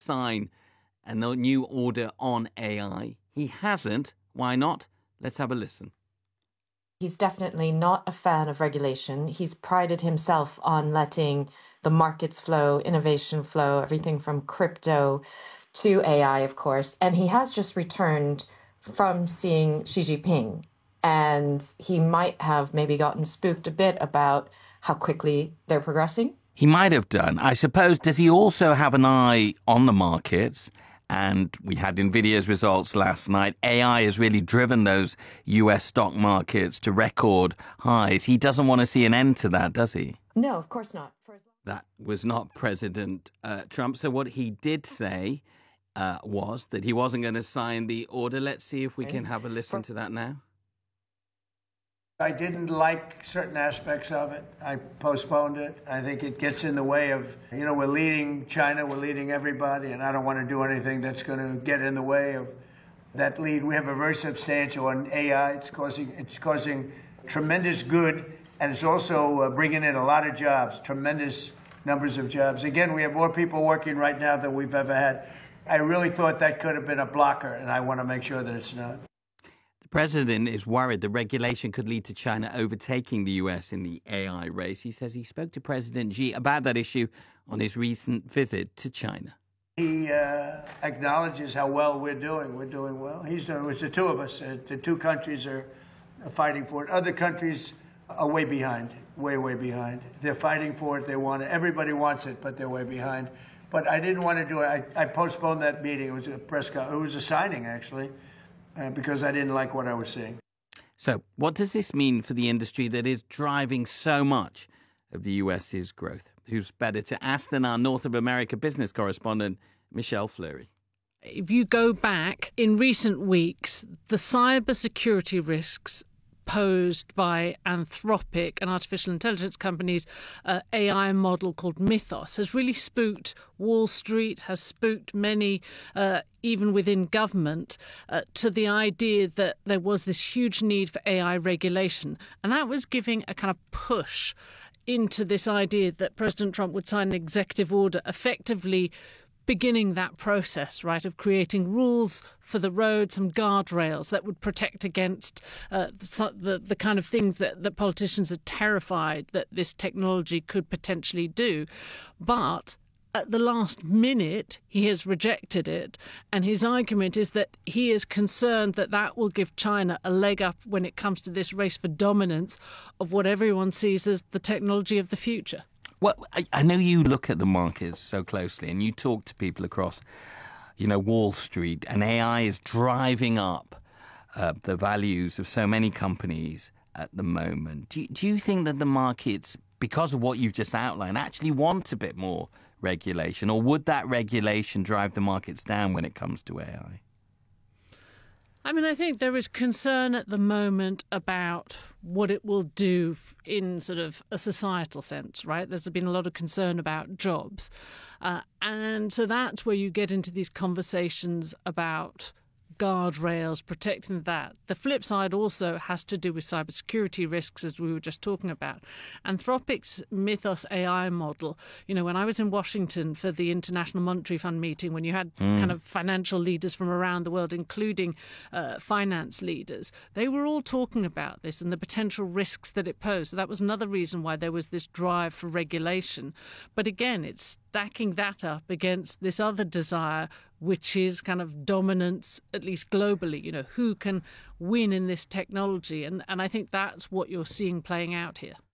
sign a new order on AI. He hasn't. Why not? Let's have a listen. He's definitely not a fan of regulation. He's prided himself on letting the markets flow, innovation flow, everything from crypto to AI, of course. And he has just returned from seeing Xi Jinping. And he might have maybe gotten spooked a bit about how quickly they're progressing. He might have done. I suppose, does he also have an eye on the markets? And we had NVIDIA's results last night. AI has really driven those US stock markets to record highs. He doesn't want to see an end to that, does he? No, of course not. That was not President Trump. So what he did say was that he wasn't going to sign the order. Let's see if we can have a listen to that now. I didn't like certain aspects of it. I postponed it. I think it gets in the way of, we're leading China, we're leading everybody, and I don't want to do anything that's going to get in the way of that lead. We have a very substantial on AI. It's causing tremendous good, and it's also bringing in a lot of jobs, tremendous numbers of jobs. Again, we have more people working right now than we've ever had. I really thought that could have been a blocker, and I want to make sure that it's not. The president is worried the regulation could lead to China overtaking the US in the AI race. He says he spoke to President Xi about that issue on his recent visit to China. He acknowledges how well we're doing. We're doing well. He's doing it. It's the two of us. The two countries are fighting for it. Other countries are way behind, way behind. They're fighting for it. They want it. Everybody wants it, but they're way behind. But I didn't want to do it. I postponed that meeting. It was a press conference. It was a signing, actually. Because I didn't like what I was seeing. So what does this mean for the industry that is driving so much of the US's growth? Who's better to ask than our North of America business correspondent, Michelle Fleury? If you go back in recent weeks, the cybersecurity risks posed by Anthropic, an artificial intelligence company's AI model called Mythos, has really spooked Wall Street, has spooked many, even within government, to the idea that there was this huge need for AI regulation. And that was giving a kind of push into this idea that President Trump would sign an executive order effectively beginning that process, right, of creating rules for the road, some guardrails that would protect against the kind of things that politicians are terrified that this technology could potentially do. But at the last minute, he has rejected it. And his argument is that he is concerned that that will give China a leg up when it comes to this race for dominance of what everyone sees as the technology of the future. Well, I know you look at the markets so closely and you talk to people across, Wall Street, and AI is driving up the values of so many companies at the moment. Do you think that the markets, because of what you've just outlined, actually want a bit more regulation, or would that regulation drive the markets down when it comes to AI? I mean, I think there is concern at the moment about what it will do in sort of a societal sense, right? There's been a lot of concern about jobs. And so that's where you get into these conversations about guardrails, protecting that. The flip side also has to do with cybersecurity risks, as we were just talking about. Anthropic's Mythos AI model, when I was in Washington for the International Monetary Fund meeting, when you had kind of financial leaders from around the world, including finance leaders, they were all talking about this and the potential risks that it posed. So that was another reason why there was this drive for regulation. But again, it's stacking that up against this other desire, which is kind of dominance, at least globally, who can win in this technology. And I think that's what you're seeing playing out here.